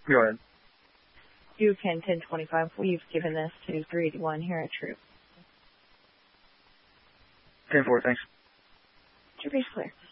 Go ahead. Duke and 1025, we've given this to 381 here at Troop. 10-4, thanks. Your base clear.